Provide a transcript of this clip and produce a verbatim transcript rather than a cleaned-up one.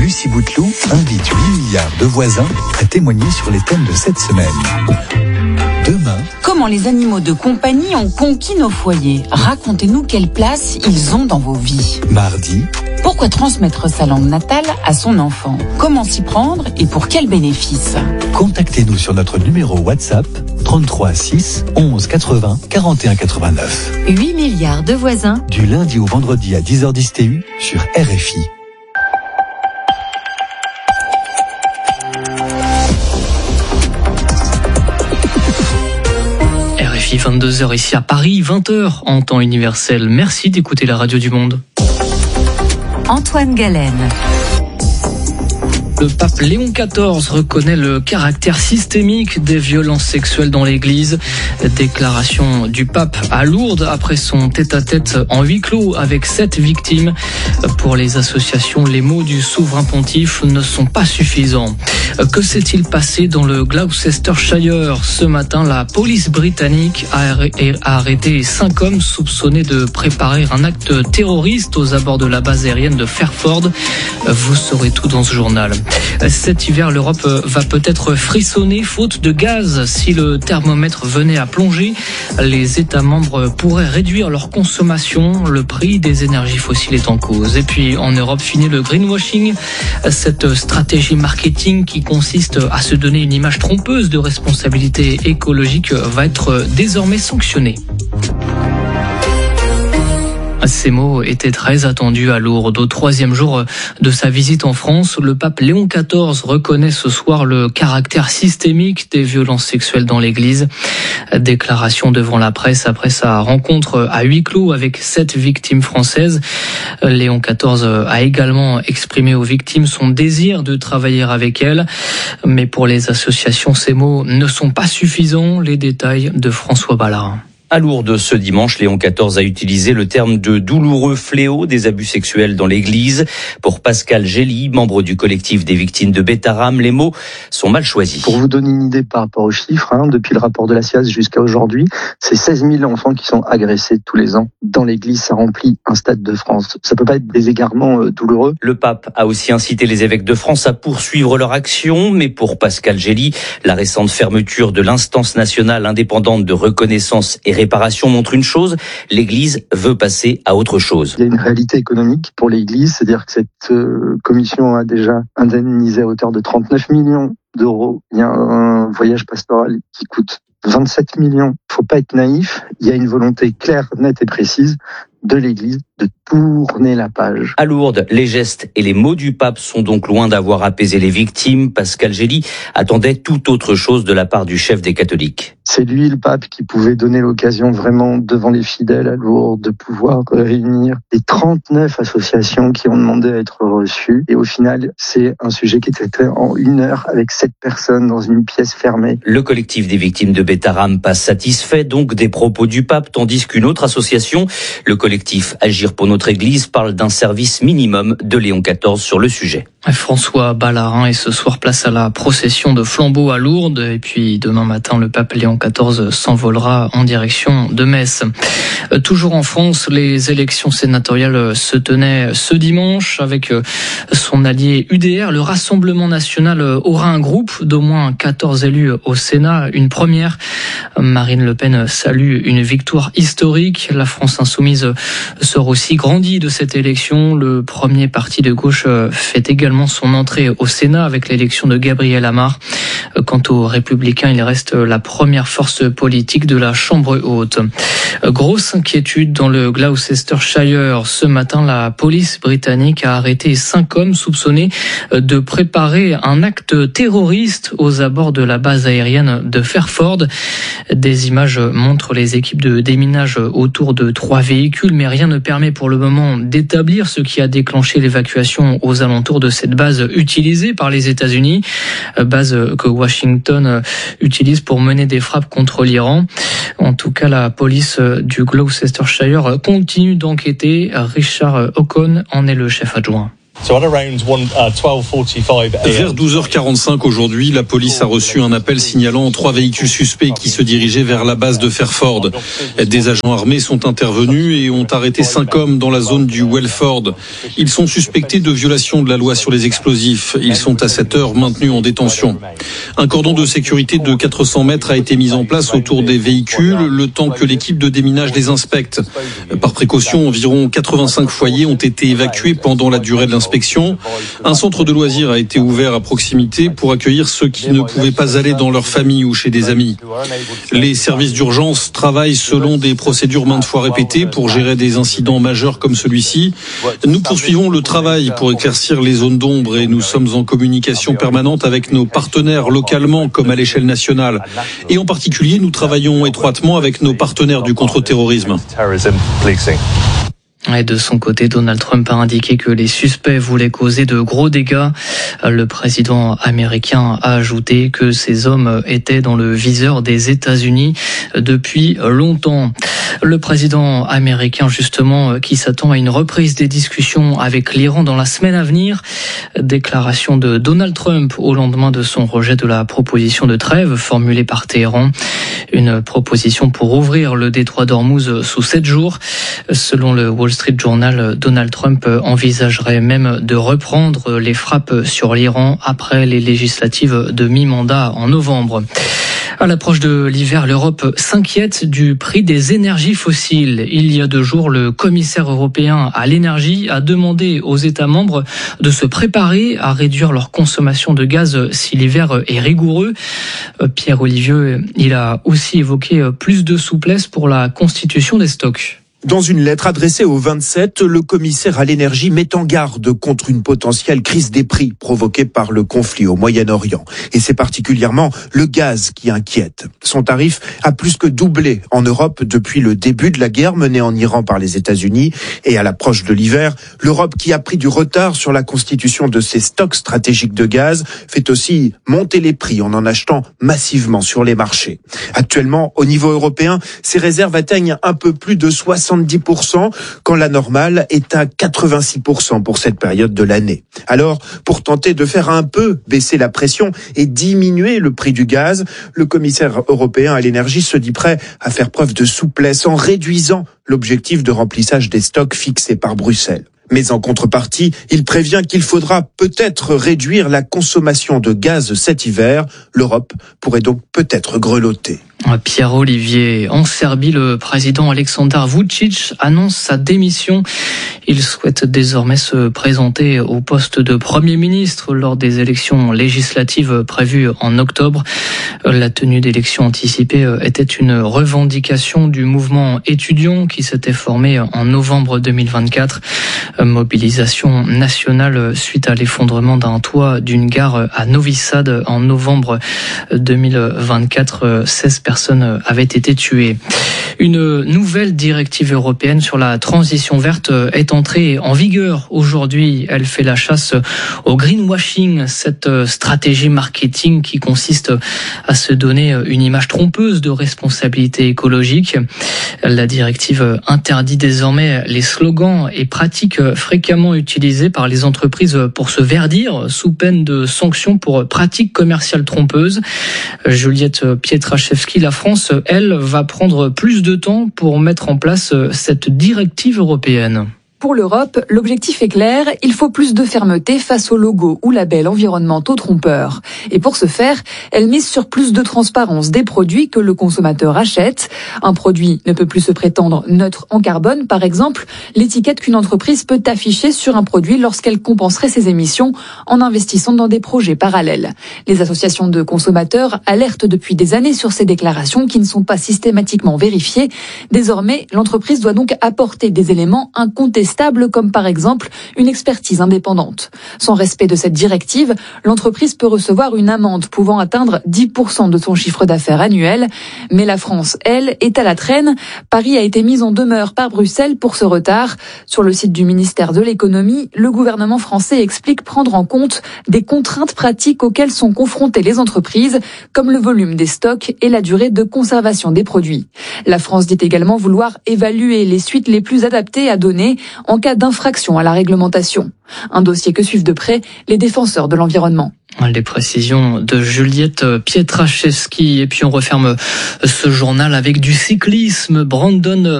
Lucie Bouteloup invite huit milliards de voisins à témoigner sur les thèmes de cette semaine. Demain, comment les animaux de compagnie ont conquis nos foyers. Racontez-nous quelle place ils ont dans vos vies. mardi, pourquoi transmettre sa langue natale à son enfant? Comment s'y prendre et pour quels bénéfices? contactez-nous sur notre numéro WhatsApp trente-trois six onze quatre-vingts quarante et un quatre-vingt-neuf. huit milliards de voisins. Du lundi au vendredi à dix heures dix T U sur R F I. R F I vingt-deux heures ici à Paris, vingt heures en temps universel. Merci d'écouter la radio du monde. Antoine Galen. Le pape Léon quatorze reconnaît le caractère systémique des violences sexuelles dans l'Église. Déclaration du pape à Lourdes après son tête-à-tête en huis clos avec sept victimes. Pour les associations, les mots du souverain pontife ne sont pas suffisants. Que s'est-il passé dans le Gloucestershire? Ce matin, la police britannique a arrêté cinq hommes soupçonnés de préparer un acte terroriste aux abords de la base aérienne de Fairford. Vous saurez tout dans ce journal. Cet hiver, l'Europe va peut-être frissonner faute de gaz. Si le thermomètre venait à plonger, les États membres pourraient réduire leur consommation. Le prix des énergies fossiles est en cause. Et puis en Europe, fini le greenwashing, cette stratégie marketing qui consiste à se donner une image trompeuse de responsabilité écologique va être désormais sanctionnée. Ces mots étaient très attendus à Lourdes. Au troisième jour de sa visite en France, le pape Léon quatorze reconnaît ce soir le caractère systémique des violences sexuelles dans l'Église. Déclaration devant la presse après sa rencontre à huis clos avec sept victimes françaises. Léon quatorze a également exprimé aux victimes son désir de travailler avec elles. Mais pour les associations, ces mots ne sont pas suffisants. Les détails de François Ballard. À Lourdes, ce dimanche, Léon quatorze a utilisé le terme de douloureux fléau des abus sexuels dans l'Église. Pour Pascal Gély, membre du collectif des victimes de Bétharram, les mots sont mal choisis. Pour vous donner une idée par rapport aux chiffres, hein, depuis le rapport de la C I A S jusqu'à aujourd'hui, c'est seize mille enfants qui sont agressés tous les ans. Dans l'Église, ça remplit un stade de France. Ça peut pas être des égarements euh, douloureux. Le pape a aussi incité les évêques de France à poursuivre leur action, mais pour Pascal Gély, la récente fermeture de l'instance nationale indépendante de reconnaissance et réparation montre une chose, l'Église veut passer à autre chose. Il y a une réalité économique pour l'Église, c'est-à-dire que cette euh, commission a déjà indemnisé à hauteur de trente-neuf millions d'euros. Il y a un voyage pastoral qui coûte vingt-sept millions. Faut pas être naïf, il y a une volonté claire, nette et précise de l'Église de tourner la page. À Lourdes, les gestes et les mots du pape sont donc loin d'avoir apaisé les victimes. Pascal Gély attendait tout autre chose de la part du chef des catholiques. C'est lui, le pape, qui pouvait donner l'occasion vraiment devant les fidèles à Lourdes de pouvoir réunir les trente-neuf associations qui ont demandé à être reçues. Et au final, c'est un sujet qui était fait en une heure avec sept personnes dans une pièce fermée. Le collectif des victimes de Bétharram passe satisfait donc des propos du pape, tandis qu'une autre association, le collectif Agir pour notre Église, parle d'un service minimum de Léon quatorze sur le sujet. François Ballard, et ce soir place à la procession de flambeaux à Lourdes, et puis demain matin le pape Léon quatorze s'envolera en direction de Metz. Toujours en France, les élections sénatoriales se tenaient ce dimanche avec son allié U D R. Le Rassemblement national aura un groupe d'au moins quatorze élus au Sénat, une première. Marine Le Pen salue une victoire historique. La France insoumise sort aussi grandie de cette élection. Le premier parti de gauche fait également son entrée au Sénat avec l'élection de Gabriel Amar. Quant aux Républicains, il reste la première force politique de la Chambre haute. Grosse inquiétude dans le Gloucestershire. Ce matin, la police britannique a arrêté cinq hommes soupçonnés de préparer un acte terroriste aux abords de la base aérienne de Fairford. Des images montrent les équipes de déminage autour de trois véhicules, mais rien ne permet pour le moment d'établir ce qui a déclenché l'évacuation aux alentours de cette base utilisée par les États-Unis, base que Washington utilise pour mener des frappes contre l'Iran. En tout cas, la police du Gloucestershire continue d'enquêter. Richard Ocon en est le chef adjoint. Vers douze heures quarante-cinq aujourd'hui, la police a reçu un appel signalant trois véhicules suspects qui se dirigeaient vers la base de Fairford. Des agents armés sont intervenus et ont arrêté cinq hommes dans la zone du Welford. Ils sont suspectés de violation de la loi sur les explosifs. Ils sont à cette heure maintenus en détention. Un cordon de sécurité de quatre cents mètres a été mis en place autour des véhicules, le temps que l'équipe de déminage les inspecte. Par précaution, environ quatre-vingt-cinq foyers ont été évacués pendant la durée de l'inspection. Un centre de loisirs a été ouvert à proximité pour accueillir ceux qui ne pouvaient pas aller dans leur famille ou chez des amis. Les services d'urgence travaillent selon des procédures maintes fois répétées pour gérer des incidents majeurs comme celui-ci. Nous poursuivons le travail pour éclaircir les zones d'ombre et nous sommes en communication permanente avec nos partenaires localement comme à l'échelle nationale. Et en particulier, nous travaillons étroitement avec nos partenaires du contre-terrorisme. Et de son côté, Donald Trump a indiqué que les suspects voulaient causer de gros dégâts. Le président américain a ajouté que ces hommes étaient dans le viseur des États-Unis depuis longtemps. Le président américain, justement, qui s'attend à une reprise des discussions avec l'Iran dans la semaine à venir. Déclaration de Donald Trump au lendemain de son rejet de la proposition de trêve formulée par Téhéran. Une proposition pour ouvrir le détroit d'Ormuz sous sept jours. Selon le Wall Street Journal, Donald Trump envisagerait même de reprendre les frappes sur l'Iran après les législatives de mi-mandat en novembre. À l'approche de l'hiver, l'Europe s'inquiète du prix des énergies fossiles. Il y a deux jours, le commissaire européen à l'énergie a demandé aux États membres de se préparer à réduire leur consommation de gaz si l'hiver est rigoureux. Pierre Olivier, il a aussi évoqué plus de souplesse pour la constitution des stocks. Dans une lettre adressée aux vingt-sept, le commissaire à l'énergie met en garde contre une potentielle crise des prix provoquée par le conflit au Moyen-Orient. Et c'est particulièrement le gaz qui inquiète. Son tarif a plus que doublé en Europe depuis le début de la guerre menée en Iran par les États-Unis. Et à l'approche de l'hiver, l'Europe, qui a pris du retard sur la constitution de ses stocks stratégiques de gaz, fait aussi monter les prix en en achetant massivement sur les marchés. Actuellement, au niveau européen, ces réserves atteignent un peu plus de soixante soixante-dix pour cent, quand la normale est à quatre-vingt-six pour cent pour cette période de l'année. Alors, pour tenter de faire un peu baisser la pression et diminuer le prix du gaz, le commissaire européen à l'énergie se dit prêt à faire preuve de souplesse en réduisant l'objectif de remplissage des stocks fixé par Bruxelles. Mais en contrepartie, il prévient qu'il faudra peut-être réduire la consommation de gaz cet hiver. L'Europe pourrait donc peut-être grelotter. Pierre-Olivier, en Serbie, le président Aleksandar Vučić annonce sa démission. Il souhaite désormais se présenter au poste de Premier ministre lors des élections législatives prévues en octobre. La tenue d'élections anticipées était une revendication du mouvement étudiant qui s'était formé en novembre deux mille vingt-quatre. Mobilisation nationale suite à l'effondrement d'un toit d'une gare à Novi Sad en novembre deux mille vingt-quatre. seize personnes avaient été tuées. Une nouvelle directive européenne sur la transition verte est entrée en vigueur aujourd'hui. Elle fait la chasse au greenwashing, cette stratégie marketing qui consiste à se donner une image trompeuse de responsabilité écologique. La directive interdit désormais les slogans et pratiques fréquemment utilisées par les entreprises pour se verdir sous peine de sanctions pour pratiques commerciales trompeuses. Juliette Pietraszewski, la France, elle, va prendre plus de temps pour mettre en place cette directive européenne. Pour l'Europe, l'objectif est clair, il faut plus de fermeté face aux logos ou labels environnementaux trompeurs. Et pour ce faire, elle mise sur plus de transparence des produits que le consommateur achète. Un produit ne peut plus se prétendre neutre en carbone, par exemple, l'étiquette qu'une entreprise peut afficher sur un produit lorsqu'elle compenserait ses émissions en investissant dans des projets parallèles. Les associations de consommateurs alertent depuis des années sur ces déclarations qui ne sont pas systématiquement vérifiées. Désormais, l'entreprise doit donc apporter des éléments incontestables, comme par exemple une expertise indépendante. Sans respect de cette directive, l'entreprise peut recevoir une amende pouvant atteindre dix pour cent de son chiffre d'affaires annuel. Mais la France, elle, est à la traîne. Paris a été mise en demeure par Bruxelles pour ce retard. Sur le site du ministère de l'économie, le gouvernement français explique prendre en compte des contraintes pratiques auxquelles sont confrontées les entreprises, comme le volume des stocks et la durée de conservation des produits. La France dit également vouloir évaluer les suites les plus adaptées à donner en cas d'infraction à la réglementation. Un dossier que suivent de près les défenseurs de l'environnement. Les précisions de Juliette Pietraszewski. Et puis on referme ce journal avec du cyclisme. Brandon